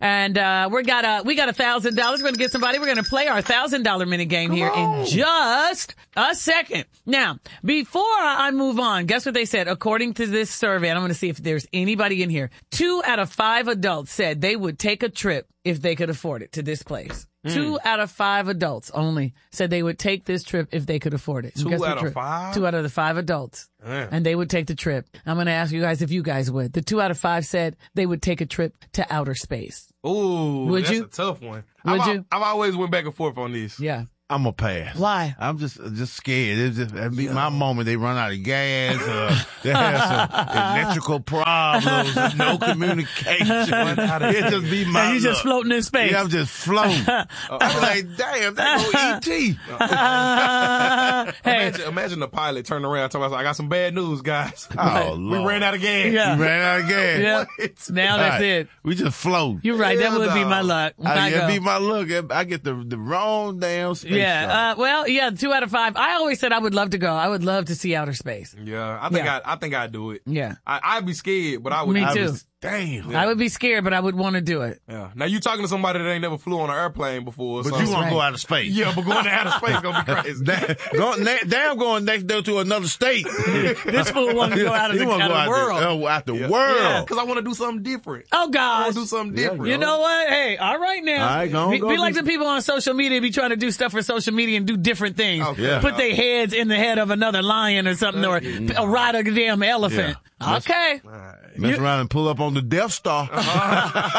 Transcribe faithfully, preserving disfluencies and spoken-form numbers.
And, uh, we got a, we got a thousand dollars. We're going to get somebody. We're going to play our thousand dollar minute game Come here on. in just a second. Now, before I move on, guess what they said? According to this survey, and I'm going to see if there's anybody in here. Two out of five adults said they would take a trip if they could afford it to this place. Mm. Two out of five adults only said they would take this trip if they could afford it. Two out of five? Two out of the five adults. Man. And they would take the trip. I'm going to ask you guys if you guys would. The two out of five said they would take a trip to outer space. Ooh, would that's you? a tough one. Would I've, you? I've always went back and forth on this. Yeah. I'm a pass. Why? I'm just just scared. It's just that'd be my moment. They run out of gas. Uh, they have some electrical problems. No communication. It just be my. And you just luck. floating in space. Yeah, I'm just floating. I'm like, damn, that go E T. Hey. Imagine, imagine the pilot turning around talking about, I got some bad news, guys. Oh, we Lord. ran out of gas. Yeah. We ran out of gas. Yeah. Now that's Right. it. We just float. You're right. Yeah, that would be dog. my luck. I, I it'd go. be my luck. I get the the wrong damn space. Yeah. shuttle. Uh, well, yeah, two out of five. I always said I would love to go. I would love to see outer space. Yeah, I think Yeah. I, I think I'd do it. Yeah. I, I'd be scared, but I would. Me I'd be- too. Damn. I would be scared, but I would want to do it. Yeah. Now you talking to somebody that ain't never flew on an airplane before. But so you want right. to go out of space. Yeah, but going to outer space gonna be crazy. Damn, go, na- damn going next door to another state. This fool wants to go out of He the, wanna out go of the world. The, uh, out the Yeah. world. Yeah, because I want to do something different. Oh, I gosh. want to do something different. You know what? Hey, all right now. All right, go on, be, go be do like the some- people on social media be trying to do stuff for social media and do different things. Okay. Yeah. Put their heads in the head of another lion or something, or a ride a damn elephant. Yeah. Okay. Mess around and pull up on the Death Star.